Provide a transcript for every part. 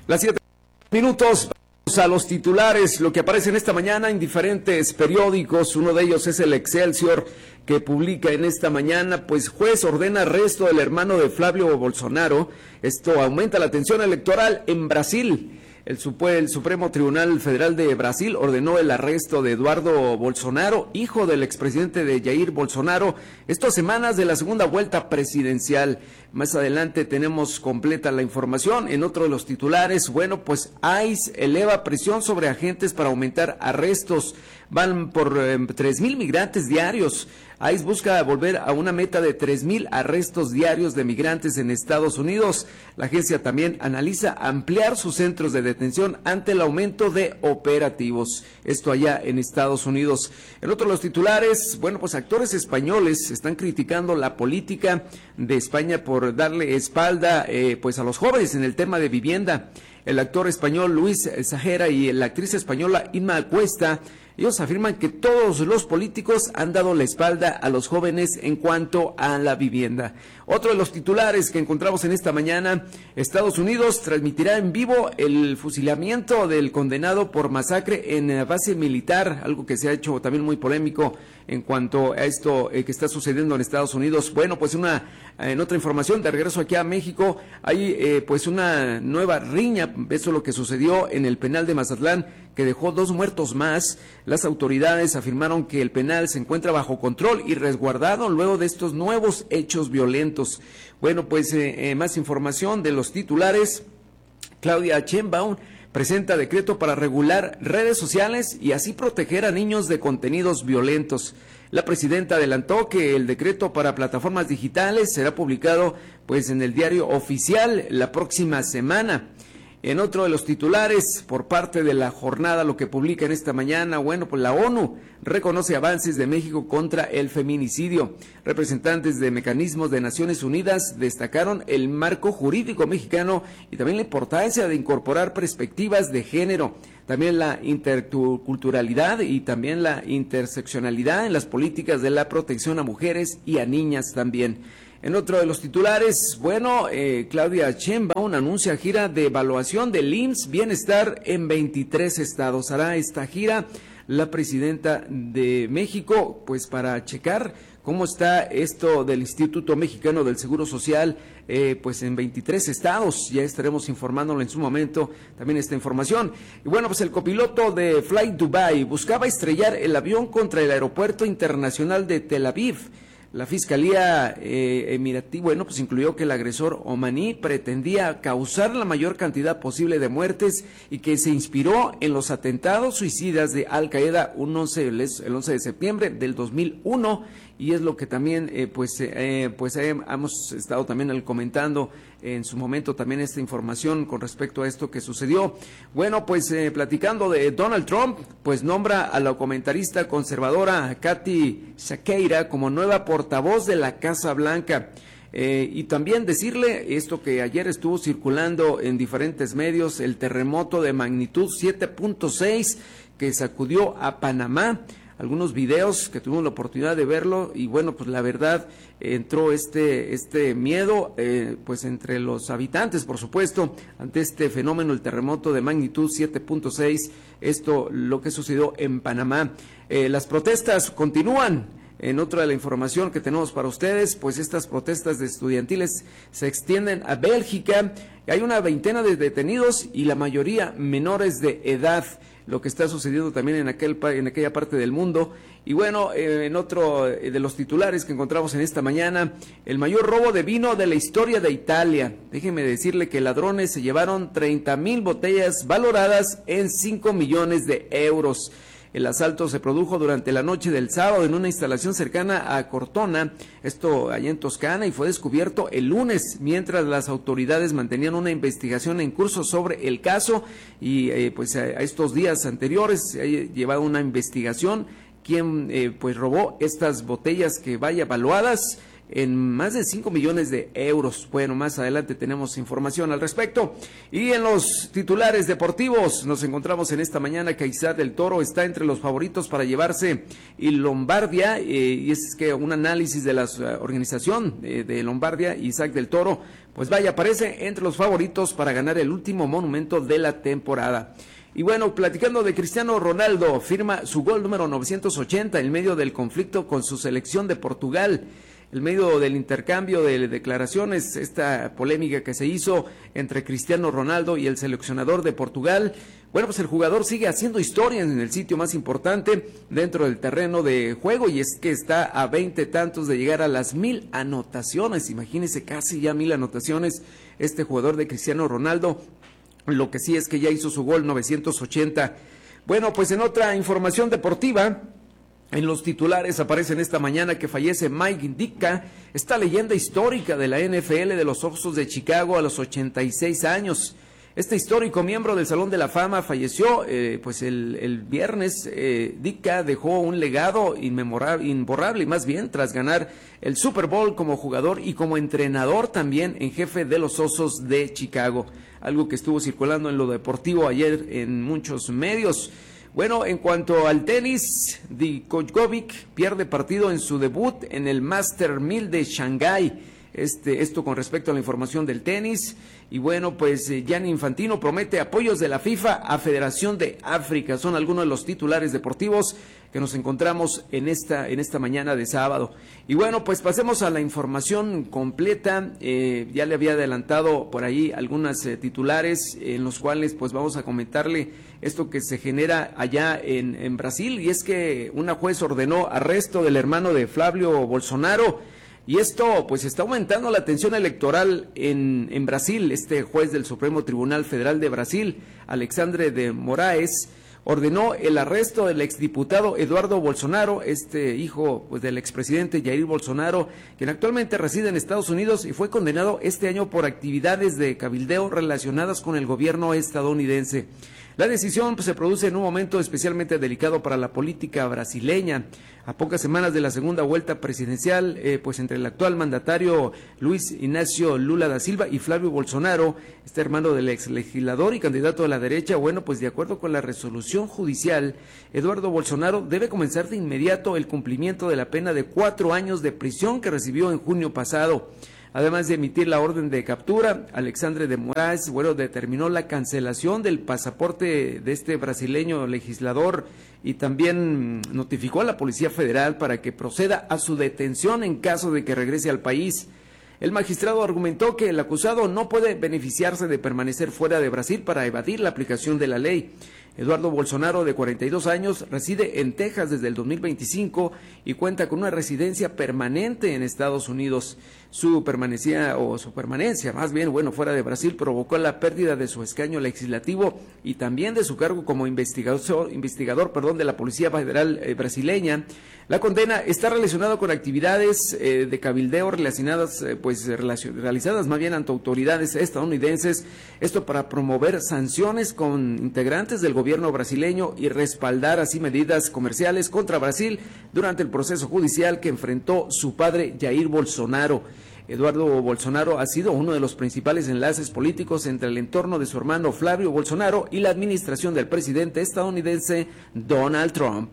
Las 7 minutos, vamos a los titulares, lo que aparece en esta mañana en diferentes periódicos. Uno de ellos es el Excelsior, que publica en esta mañana, pues juez ordena arresto del hermano de Flavio Bolsonaro. Esto aumenta la tensión electoral en Brasil. El Supremo Tribunal Federal de Brasil ordenó el arresto de Eduardo Bolsonaro, hijo del expresidente de Jair Bolsonaro, estas semanas de la segunda vuelta presidencial. Más adelante tenemos completa la información. En otro de los titulares, bueno, pues ICE eleva presión sobre agentes para aumentar arrestos. Van por 3,000 migrantes diarios. ICE busca volver a una meta de 3,000 arrestos diarios de migrantes en Estados Unidos. La agencia también analiza ampliar sus centros de detención ante el aumento de operativos. Esto allá en Estados Unidos. En otro de los titulares, bueno, pues actores españoles están criticando la política de España por darle espalda pues a los jóvenes en el tema de vivienda. El actor español Luis Sajera y la actriz española Inma Cuesta, ellos afirman que todos los políticos han dado la espalda a los jóvenes en cuanto a la vivienda. Otro de los titulares que encontramos en esta mañana, Estados Unidos transmitirá en vivo el fusilamiento del condenado por masacre en base militar, algo que se ha hecho también muy polémico en cuanto a esto que está sucediendo en Estados Unidos. Bueno, pues en otra información, de regreso aquí a México, hay pues una nueva riña. Eso es lo que sucedió en el penal de Mazatlán, que dejó 2 muertos más. Las autoridades afirmaron que el penal se encuentra bajo control y resguardado luego de estos nuevos hechos violentos. Bueno, pues más información de los titulares. Claudia Sheinbaum presenta decreto para regular redes sociales y así proteger a niños de contenidos violentos. La presidenta adelantó que el decreto para plataformas digitales será publicado pues en el diario oficial la próxima semana. En otro de los titulares, por parte de la jornada, lo que publica en esta mañana, bueno, pues la ONU reconoce avances de México contra el feminicidio. Representantes de mecanismos de Naciones Unidas destacaron el marco jurídico mexicano y también la importancia de incorporar perspectivas de género, también la interculturalidad y también la interseccionalidad en las políticas de la protección a mujeres y a niñas también. En otro de los titulares, bueno, Claudia Sheinbaum anuncia gira de evaluación del IMSS Bienestar en 23 estados. Hará esta gira la presidenta de México, pues para checar cómo está esto del Instituto Mexicano del Seguro Social, pues en 23 estados. Ya estaremos informándolo en su momento también esta información. Y bueno, pues el copiloto de Flight Dubai buscaba estrellar el avión contra el aeropuerto internacional de Tel Aviv. La Fiscalía emiratí, bueno, pues incluyó que el agresor omaní pretendía causar la mayor cantidad posible de muertes y que se inspiró en los atentados suicidas de Al Qaeda el 11 de septiembre del 2001, y es lo que también hemos estado también comentando en su momento también esta información con respecto a esto que sucedió. Bueno, pues platicando de Donald Trump, pues nombra a la comentarista conservadora Kathy Sakeira como nueva portavoz de la Casa Blanca. Y también decirle esto que ayer estuvo circulando en diferentes medios, el terremoto de magnitud 7.6 que sacudió a Panamá. Algunos videos que tuvimos la oportunidad de verlo y bueno, pues la verdad entró este miedo pues entre los habitantes, por supuesto, ante este fenómeno, el terremoto de magnitud 7.6, esto lo que sucedió en Panamá. Las protestas continúan. En otra de la información que tenemos para ustedes, pues estas protestas estudiantiles se extienden a Bélgica. Hay una veintena de detenidos y la mayoría menores de edad, lo que está sucediendo también en aquella parte del mundo. Y bueno, en otro de los titulares que encontramos en esta mañana, el mayor robo de vino de la historia de Italia. Déjeme decirle que ladrones se llevaron 30,000 botellas valoradas en 5 millones de euros. El asalto se produjo durante la noche del sábado en una instalación cercana a Cortona, esto allá en Toscana, y fue descubierto el lunes, mientras las autoridades mantenían una investigación en curso sobre el caso. Y pues a estos días anteriores se ha llevado una investigación quién pues robó estas botellas que vaya evaluadas en más de 5 millones de euros. Bueno, más adelante tenemos información al respecto. Y en los titulares deportivos nos encontramos en esta mañana que Isaac del Toro está entre los favoritos para llevarse el Lombardia, y es que un análisis de la organización de Lombardia, Isaac del Toro, pues vaya, aparece entre los favoritos para ganar el último monumento de la temporada. Y bueno, platicando de Cristiano Ronaldo, firma su gol número 980 en medio del conflicto con su selección de Portugal. En medio del intercambio de declaraciones, esta polémica que se hizo entre Cristiano Ronaldo y el seleccionador de Portugal, bueno, pues el jugador sigue haciendo historia en el sitio más importante dentro del terreno de juego, y es que está a 20 tantos de llegar a las 1000 anotaciones. Imagínense, casi ya 1000 anotaciones este jugador de Cristiano Ronaldo. Lo que sí es que ya hizo su gol 980. Bueno, pues en otra información deportiva, en los titulares aparecen esta mañana que fallece Mike Ditka, esta leyenda histórica de la NFL de los Osos de Chicago a los 86 años. Este histórico miembro del Salón de la Fama falleció pues el viernes. Ditka dejó un legado imborrable, más bien, tras ganar el Super Bowl como jugador y como entrenador también en jefe de los Osos de Chicago. Algo que estuvo circulando en lo deportivo ayer en muchos medios. Bueno, en cuanto al tenis, Djokovic pierde partido en su debut en el Master 1000 de Shanghái. Esto con respecto a la información del tenis. Y bueno, pues Gianni Infantino promete apoyos de la FIFA a Federación de África. Son algunos de los titulares deportivos que nos encontramos en esta mañana de sábado. Y bueno, pues pasemos a la información completa. Ya le había adelantado por ahí algunas titulares en los cuales pues vamos a comentarle esto que se genera allá en Brasil. Y es que una juez ordenó arresto del hermano de Flavio Bolsonaro. Y esto pues está aumentando la tensión electoral en Brasil. Este juez del Supremo Tribunal Federal de Brasil, Alexandre de Moraes, ordenó el arresto del exdiputado Eduardo Bolsonaro, hijo pues del expresidente Jair Bolsonaro, quien actualmente reside en Estados Unidos y fue condenado este año por actividades de cabildeo relacionadas con el gobierno estadounidense. La decisión pues, se produce en un momento especialmente delicado para la política brasileña, a pocas semanas de la segunda vuelta presidencial, pues entre el actual mandatario Luis Ignacio Lula da Silva y Flavio Bolsonaro, hermano del ex legislador y candidato de la derecha. Bueno, pues de acuerdo con la resolución judicial, Eduardo Bolsonaro debe comenzar de inmediato el cumplimiento de la pena de 4 años de prisión que recibió en junio pasado. Además de emitir la orden de captura, Alexandre de Moraes, determinó la cancelación del pasaporte de este brasileño legislador y también notificó a la Policía Federal para que proceda a su detención en caso de que regrese al país. El magistrado argumentó que el acusado no puede beneficiarse de permanecer fuera de Brasil para evadir la aplicación de la ley. Eduardo Bolsonaro, de 42 años, reside en Texas desde el 2025 y cuenta con una residencia permanente en Estados Unidos. Su permanencia fuera de Brasil provocó la pérdida de su escaño legislativo y también de su cargo como investigador de la Policía Federal brasileña. La condena está relacionada con actividades de cabildeo realizadas más bien ante autoridades estadounidenses, esto para promover sanciones con integrantes del gobierno brasileño y respaldar así medidas comerciales contra Brasil durante el proceso judicial que enfrentó su padre Jair Bolsonaro. Eduardo Bolsonaro ha sido uno de los principales enlaces políticos entre el entorno de su hermano Flavio Bolsonaro y la administración del presidente estadounidense Donald Trump.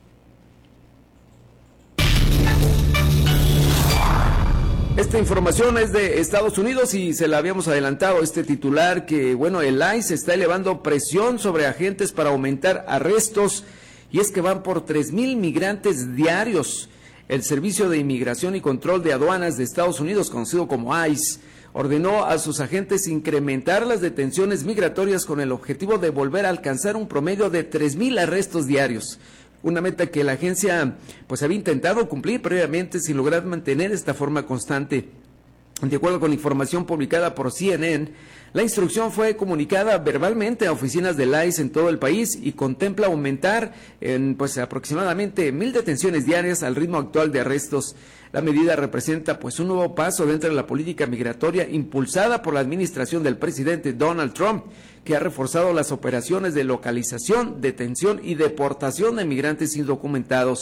Esta información es de Estados Unidos y se la habíamos adelantado, este titular que, el ICE está elevando presión sobre agentes para aumentar arrestos, y es que van por 3,000 migrantes diarios. El Servicio de Inmigración y Control de Aduanas de Estados Unidos, conocido como ICE, ordenó a sus agentes incrementar las detenciones migratorias con el objetivo de volver a alcanzar un promedio de 3,000 arrestos diarios. Una meta que la agencia había intentado cumplir previamente sin lograr mantener esta forma constante. De acuerdo con información publicada por CNN, la instrucción fue comunicada verbalmente a oficinas del ICE en todo el país y contempla aumentar en aproximadamente 1,000 detenciones diarias al ritmo actual de arrestos. La medida representa un nuevo paso dentro de la política migratoria impulsada por la administración del presidente Donald Trump, que ha reforzado las operaciones de localización, detención y deportación de migrantes indocumentados.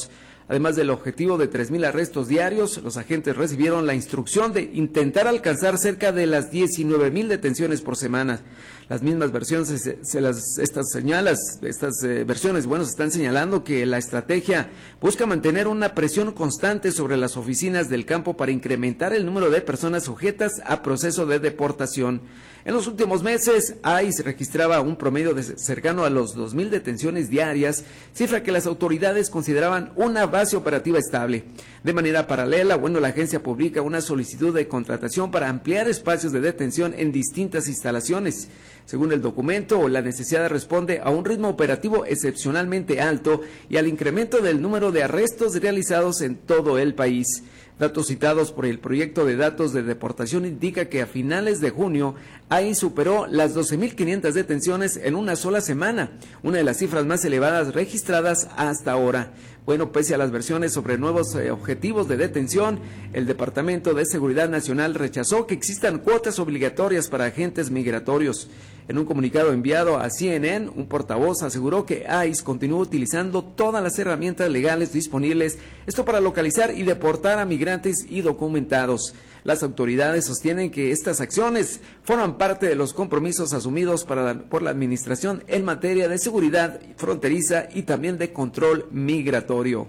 Además del objetivo de 3,000 arrestos diarios, los agentes recibieron la instrucción de intentar alcanzar cerca de las 19,000 detenciones por semana. Las mismas versiones estas versiones, están señalando que la estrategia busca mantener una presión constante sobre las oficinas del campo para incrementar el número de personas sujetas a proceso de deportación. En los últimos meses, ICE registraba un promedio cercano a los 2,000 detenciones diarias, cifra que las autoridades consideraban una base operativa estable. De manera paralela, la agencia publica una solicitud de contratación para ampliar espacios de detención en distintas instalaciones. Según el documento, la necesidad responde a un ritmo operativo excepcionalmente alto y al incremento del número de arrestos realizados en todo el país. Datos citados por el proyecto de datos de deportación indica que a finales de junio, ahí superó las 12,500 detenciones en una sola semana, una de las cifras más elevadas registradas hasta ahora. Pese a las versiones sobre nuevos objetivos de detención, el Departamento de Seguridad Nacional rechazó que existan cuotas obligatorias para agentes migratorios. En un comunicado enviado a CNN, un portavoz aseguró que ICE continúa utilizando todas las herramientas legales disponibles, esto para localizar y deportar a migrantes indocumentados. Las autoridades sostienen que estas acciones forman parte de los compromisos asumidos por la administración en materia de seguridad fronteriza y también de control migratorio.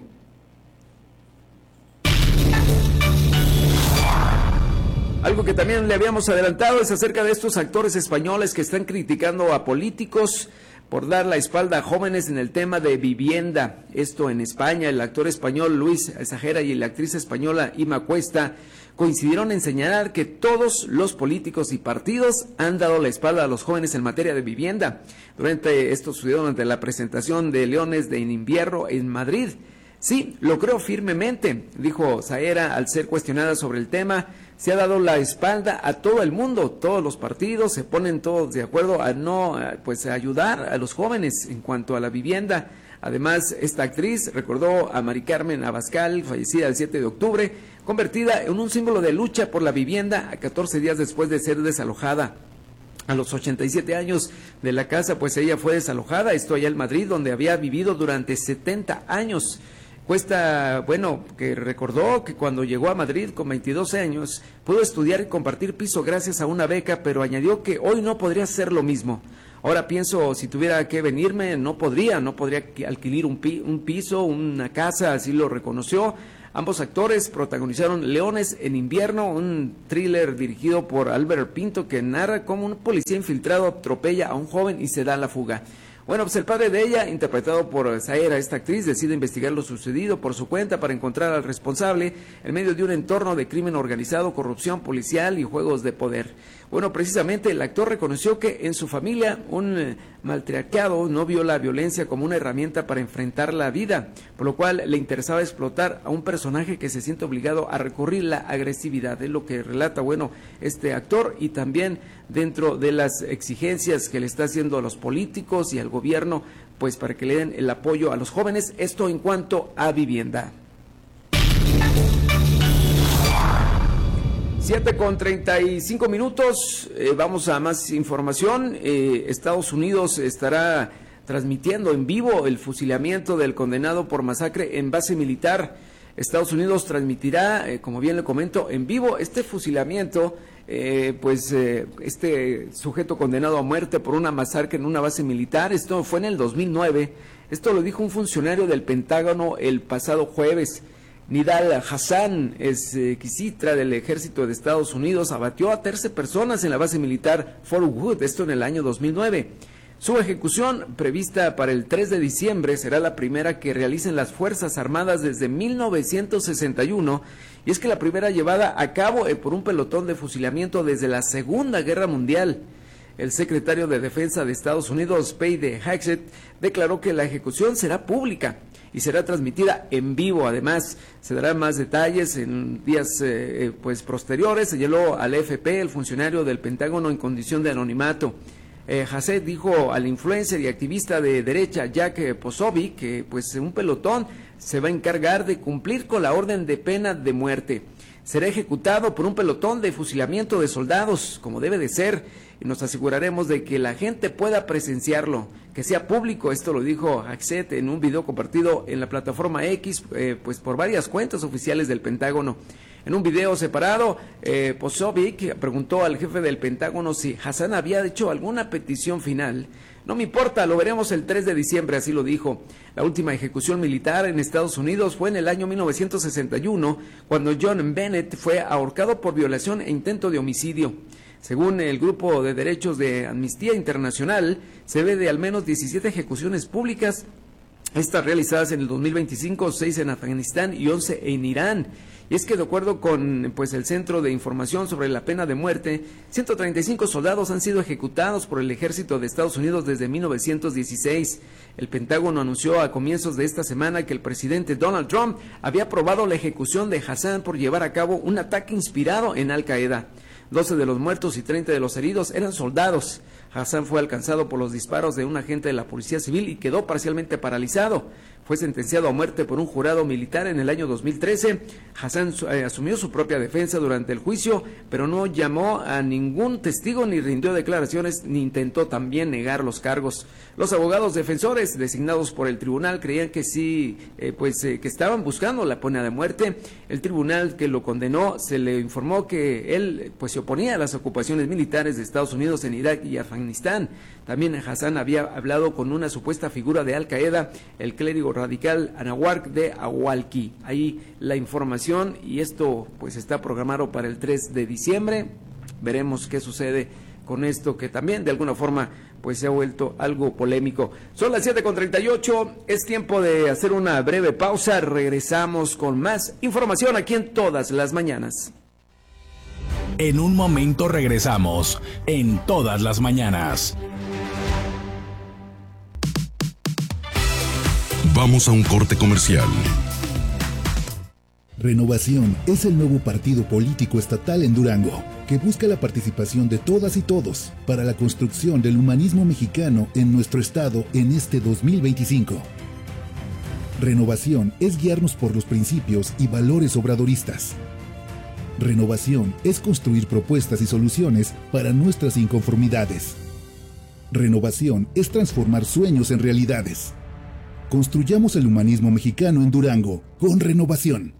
Algo que también le habíamos adelantado es acerca de estos actores españoles que están criticando a políticos por dar la espalda a jóvenes en el tema de vivienda. Esto en España, el actor español Luis Sajera y la actriz española Ima Cuesta coincidieron en señalar que todos los políticos y partidos han dado la espalda a los jóvenes en materia de vivienda. Esto sucedió durante la presentación de Leones de Invierno en Madrid. Sí, lo creo firmemente, dijo Sajera al ser cuestionada sobre el tema. Se ha dado la espalda a todo el mundo, todos los partidos se ponen todos de acuerdo a a ayudar a los jóvenes en cuanto a la vivienda. Además, esta actriz recordó a Mari Carmen Abascal, fallecida el 7 de octubre, convertida en un símbolo de lucha por la vivienda a 14 días después de ser desalojada. A los 87 años de la casa, ella fue desalojada, esto allá en Madrid, donde había vivido durante 70 años. Cuesta, que recordó que cuando llegó a Madrid con 22 años, pudo estudiar y compartir piso gracias a una beca, pero añadió que hoy no podría hacer lo mismo. Ahora pienso, si tuviera que venirme, no podría alquilar un piso, una casa, así lo reconoció. Ambos actores protagonizaron Leones en Invierno, un thriller dirigido por Albert Pinto que narra cómo un policía infiltrado atropella a un joven y se da la fuga. El padre de ella, interpretado por Sajera, esta actriz, decide investigar lo sucedido por su cuenta para encontrar al responsable en medio de un entorno de crimen organizado, corrupción policial y juegos de poder. Precisamente el actor reconoció que en su familia un maltratado no vio la violencia como una herramienta para enfrentar la vida, por lo cual le interesaba explotar a un personaje que se siente obligado a recurrir a la agresividad. Es lo que relata, este actor, y también dentro de las exigencias que le está haciendo a los políticos y al gobierno, para que le den el apoyo a los jóvenes, esto en cuanto a vivienda. 7:35, vamos a más información. Estados Unidos estará transmitiendo en vivo el fusilamiento del condenado por masacre en base militar. Estados Unidos transmitirá, como bien le comento, en vivo este fusilamiento, este sujeto condenado a muerte por una masacre en una base militar. Esto fue en el 2009. Esto lo dijo un funcionario del Pentágono el pasado jueves. Nidal Hassan, exquisitra del ejército de Estados Unidos, abatió a 13 personas en la base militar Fort Wood, esto en el año 2009. Su ejecución, prevista para el 3 de diciembre, será la primera que realicen las Fuerzas Armadas desde 1961, y es que la primera llevada a cabo por un pelotón de fusilamiento desde la Segunda Guerra Mundial. El secretario de Defensa de Estados Unidos, Pete Hegseth, declaró que la ejecución será pública y será transmitida en vivo. Además, se darán más detalles en días posteriores. Señaló al FP, el funcionario del Pentágono en condición de anonimato. Hegseth dijo al influencer y activista de derecha Jack Posobiec que un pelotón se va a encargar de cumplir con la orden de pena de muerte. será ejecutado por un pelotón de fusilamiento de soldados, como debe de ser, y nos aseguraremos de que la gente pueda presenciarlo, que sea público. Esto lo dijo Haagseth en un video compartido en la plataforma X, pues por varias cuentas oficiales del Pentágono. En un video separado, Posobiec preguntó al jefe del Pentágono si Hassan había hecho alguna petición final. No me importa, lo veremos el 3 de diciembre, así lo dijo. La última ejecución militar en Estados Unidos fue en el año 1961, cuando John Bennett fue ahorcado por violación e intento de homicidio. Según el Grupo de Derechos de Amnistía Internacional, se ve de al menos 17 ejecuciones públicas, estas realizadas en el 2025, 6 en Afganistán y 11 en Irán. Y es que de acuerdo con el Centro de Información sobre la Pena de Muerte, 135 soldados han sido ejecutados por el ejército de Estados Unidos desde 1916. El Pentágono anunció a comienzos de esta semana que el presidente Donald Trump había aprobado la ejecución de Hassan por llevar a cabo un ataque inspirado en Al Qaeda. 12 de los muertos y 30 de los heridos eran soldados. Hassan fue alcanzado por los disparos de un agente de la Policía Civil y quedó parcialmente paralizado. Fue sentenciado a muerte por un jurado militar en el año 2013. Hassan asumió su propia defensa durante el juicio, pero no llamó a ningún testigo, ni rindió declaraciones, ni intentó también negar los cargos. Los abogados defensores designados por el tribunal creían que sí, que estaban buscando la pena de muerte. El tribunal que lo condenó se le informó que él se oponía a las ocupaciones militares de Estados Unidos en Irak y Afganistán. También Hassan había hablado con una supuesta figura de Al Qaeda, el clérigo radical Anwar de Awalki. Ahí la información, y esto está programado para el 3 de diciembre. Veremos qué sucede con esto, que también de alguna forma se ha vuelto algo polémico. Son las 7:38, es tiempo de hacer una breve pausa. Regresamos con más información aquí en Todas las Mañanas. En un momento regresamos en Todas las Mañanas. Vamos a un corte comercial. Renovación es el nuevo partido político estatal en Durango, que busca la participación de todas y todos para la construcción del humanismo mexicano en nuestro estado en este 2025. Renovación es guiarnos por los principios y valores obradoristas. Renovación es construir propuestas y soluciones para nuestras inconformidades. Renovación es transformar sueños en realidades. Construyamos el humanismo mexicano en Durango con Renovación.